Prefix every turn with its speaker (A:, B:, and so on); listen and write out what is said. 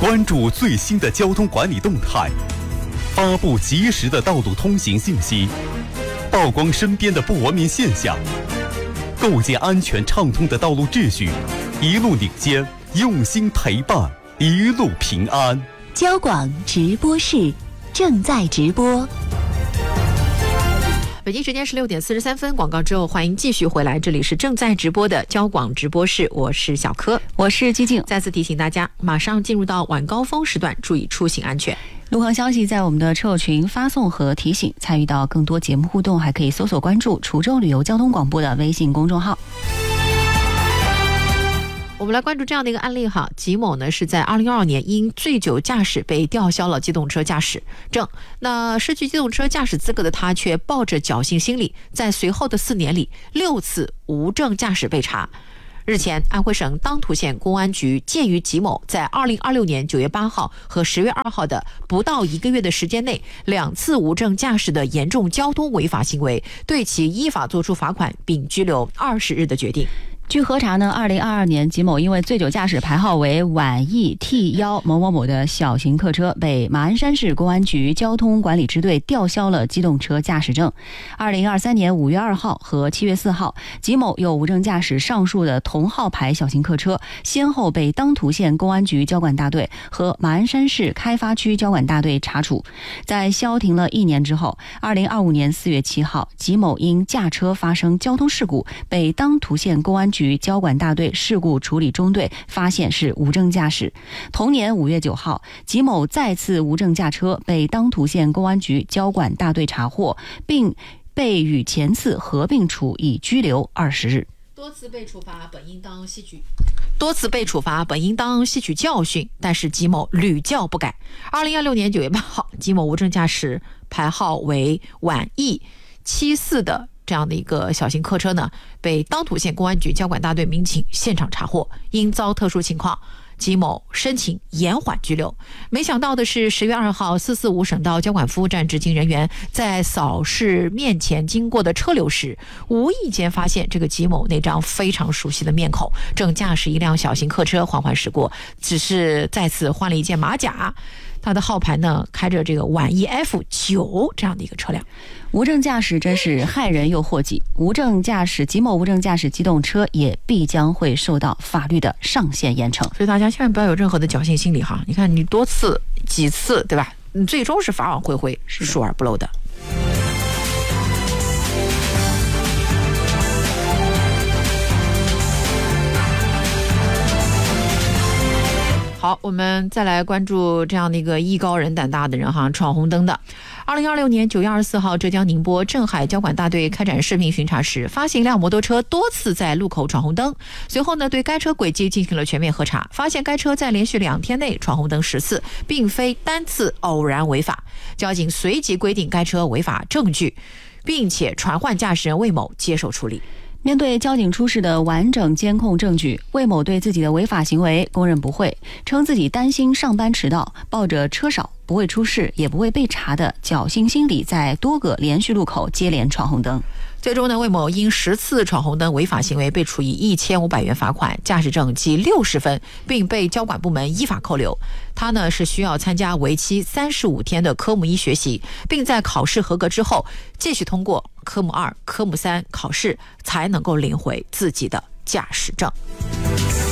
A: 关注最新的交通管理动态，发布及时的道路通行信息，曝光身边的不文明现象，构建安全畅通的道路秩序，一路领先，用心陪伴，一路平安。
B: 交广直播室正在直播。
C: 北京时间16点43分，广告之后欢迎继续回来，这里是正在直播的交广直播室，我是小柯，
B: 我是基静。
C: 再次提醒大家，马上进入到晚高峰时段，注意出行安全。
B: 路况消息在我们的车友群发送和提醒，参与到更多节目互动，还可以搜索关注滁州旅游交通广播的微信公众号。
C: 我们来关注这样的一个案例哈，吉某呢是在2022年因醉酒驾驶被吊销了机动车驾驶证，那失去机动车驾驶资格的他却抱着侥幸心理，在随后的4年里6次无证驾驶被查。日前，安徽省当涂县公安局鉴于吉某在2026年9月8号和10月2号的不到1个月的时间内2次无证驾驶的严重交通违法行为，对其依法作出罚款并拘留20日的决定。
B: 据核查呢，2022年吉某因为醉酒驾驶牌号为皖 E-T1某某某的小型客车，被马鞍山市公安局交通管理支队吊销了机动车驾驶证。2023年5月2号和7月4号，吉某又无证驾驶上述的同号牌小型客车，先后被当涂县公安局交管大队和马鞍山市开发区交管大队查处。在消停了1年之后，2025年4月7号，吉某因驾车发生交通事故，被当涂县公安局交管大队事故处理中队发现是无证驾驶。同年5月9号，吉某再次无证驾车，被当涂县公安局交管大队查获，并被与前次合并处以拘留20日。
C: 多次被处罚本应当吸取教训，但是吉某屡教不改。2016年9月8号，吉某无证驾驶牌号为皖 E74的这样的一个小型客车呢，被当涂县公安局交管大队民警现场查获，因遭特殊情况，吉某申请延缓拘留。没想到的是，10月2号，445省道交管服务站执勤人员在扫视面前经过的车流时，无意间发现这个吉某那张非常熟悉的面孔，正驾驶一辆小型客车缓缓驶过，只是再次换了一件马甲。他的号牌呢，开着这个皖 EF9这样的一个车辆。
B: 无证驾驶真是害人又祸己，吉某无证驾驶机动车也必将会受到法律的上限严惩。
C: 所以大家千万不要有任何的侥幸心理哈！你看你多次几次，对吧？你最终是法网恢恢，疏而不漏的。好，我们再来关注这样的一个艺高人胆大的人哈，闯红灯的。2026年9月24号，浙江宁波镇海交管大队开展视频巡查时，发现一辆摩托车多次在路口闯红灯。随后呢，对该车轨迹进行了全面核查，发现该车在连续2天内闯红灯10次，并非单次偶然违法。交警随即规定该车违法证据，并且传唤驾驶人魏某接受处理。
B: 面对交警出示的完整监控证据，魏某对自己的违法行为供认不讳，称自己担心上班迟到，抱着车少不会出事也不会被查的侥幸心理，在多个连续路口接连闯红灯。
C: 最终呢，魏某因10次闯红灯违法行为被处以1500元罚款，驾驶证记60分，并被交管部门依法扣留。他呢是需要参加为期35天的科目1学习，并在考试合格之后继续通过科目2、科目3考试，才能够领回自己的驾驶证。